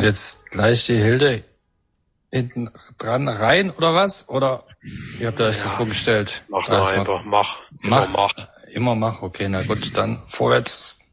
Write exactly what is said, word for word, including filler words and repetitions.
jetzt gleich die Hilde hinten dran rein oder was? Oder wie habt ihr euch ja, das vorgestellt? Mach doch einfach, mach. Mach, mach. Immer mach, okay, na gut, dann vorwärts.